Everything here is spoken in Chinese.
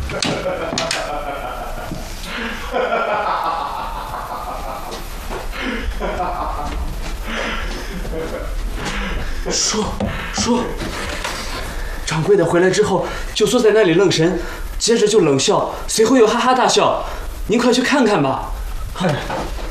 说，掌柜的回来之后就坐在那里愣神，接着就冷笑，随后又哈哈大笑。您快去看看吧。